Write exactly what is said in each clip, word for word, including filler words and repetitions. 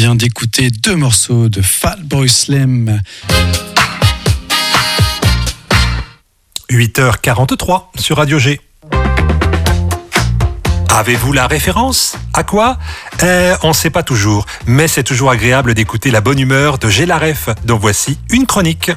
vient d'écouter deux morceaux de Fatboy Slim. huit heures quarante-trois sur Radio G. Avez-vous la référence ? À quoi ? euh, On ne sait pas toujours, mais c'est toujours agréable d'écouter la bonne humeur de G la Ref. Donc voici une chronique.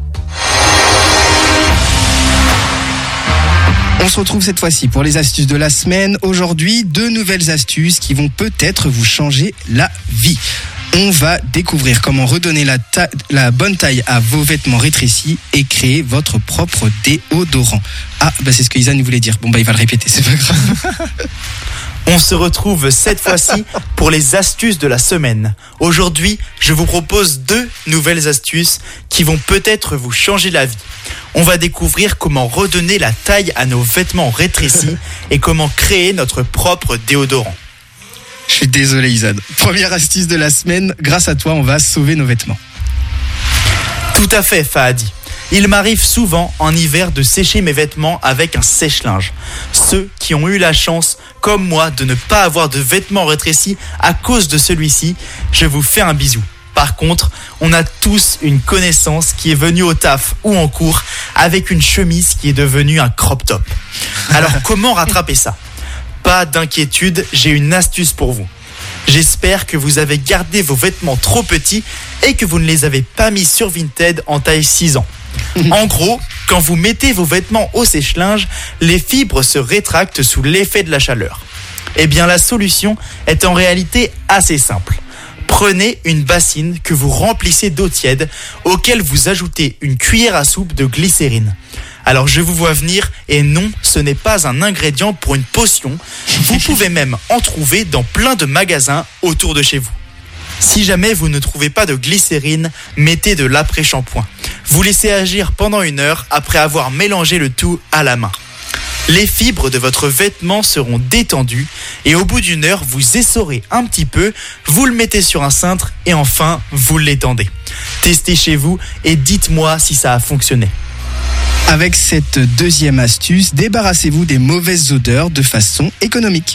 On se retrouve cette fois-ci pour les astuces de la semaine. Aujourd'hui, deux nouvelles astuces qui vont peut-être vous changer la vie. On va découvrir comment redonner la, ta- la bonne taille à vos vêtements rétrécis et créer votre propre déodorant. Ah, bah c'est ce que Isan voulait dire. Bon, bah il va le répéter, c'est pas grave. On se retrouve cette fois-ci pour les astuces de la semaine. Aujourd'hui, je vous propose deux nouvelles astuces qui vont peut-être vous changer la vie. On va découvrir comment redonner la taille à nos vêtements rétrécis et comment créer notre propre déodorant. Je suis désolé Isan. Première astuce de la semaine, grâce à toi, on va sauver nos vêtements. Tout à fait, Fahadi. Il m'arrive souvent en hiver de sécher mes vêtements avec un sèche-linge. Ceux qui ont eu la chance, comme moi, de ne pas avoir de vêtements rétrécis à cause de celui-ci, je vous fais un bisou. Par contre, on a tous une connaissance qui est venue au taf ou en cours avec une chemise qui est devenue un crop top. Alors comment rattraper ça ? Pas d'inquiétude, j'ai une astuce pour vous. J'espère que vous avez gardé vos vêtements trop petits et que vous ne les avez pas mis sur Vinted en taille six ans. En gros, quand vous mettez vos vêtements au sèche-linge, les fibres se rétractent sous l'effet de la chaleur. Eh bien, la solution est en réalité assez simple. Prenez une bassine que vous remplissez d'eau tiède, auquel vous ajoutez une cuillère à soupe de glycérine. Alors je vous vois venir, et non, ce n'est pas un ingrédient pour une potion. Vous pouvez même en trouver dans plein de magasins autour de chez vous. Si jamais vous ne trouvez pas de glycérine, mettez de l'après-shampoing. Vous laissez agir pendant une heure après avoir mélangé le tout à la main. Les fibres de votre vêtement seront détendues et au bout d'une heure, vous essorez un petit peu, vous le mettez sur un cintre et enfin, vous l'étendez. Testez chez vous et dites-moi si ça a fonctionné. Avec cette deuxième astuce, débarrassez-vous des mauvaises odeurs de façon économique.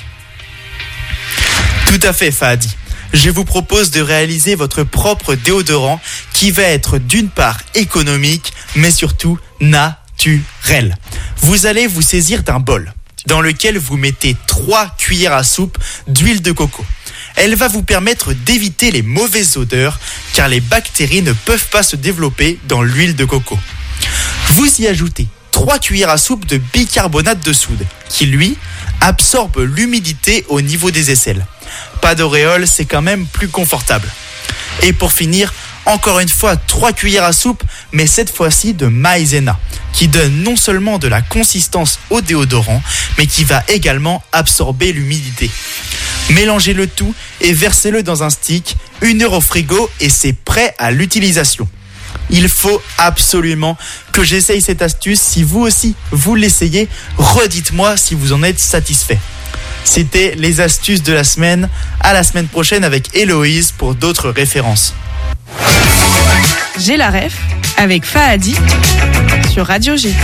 Tout à fait, Fahadi. Je vous propose de réaliser votre propre déodorant qui va être d'une part économique, mais surtout naturel. Vous allez vous saisir d'un bol dans lequel vous mettez trois cuillères à soupe d'huile de coco. Elle va vous permettre d'éviter les mauvaises odeurs car les bactéries ne peuvent pas se développer dans l'huile de coco. Vous y ajoutez trois cuillères à soupe de bicarbonate de soude qui, lui, absorbe l'humidité au niveau des aisselles. Pas d'auréole, c'est quand même plus confortable. Et pour finir, encore une fois, trois cuillères à soupe, mais cette fois-ci de maïzena, qui donne non seulement de la consistance au déodorant, mais qui va également absorber l'humidité. Mélangez le tout et versez-le dans un stick, une heure au frigo et c'est prêt à l'utilisation. Il faut absolument que j'essaye cette astuce. Si vous aussi, vous l'essayez, redites-moi si vous en êtes satisfait. C'était les astuces de la semaine. À la semaine prochaine avec Héloïse pour d'autres références. J'ai la ref avec Fahadi sur Radio G.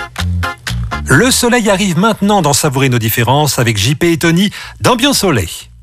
Le soleil arrive maintenant dans Savourer nos différences avec J P et Tony d'Ambiance Soleil.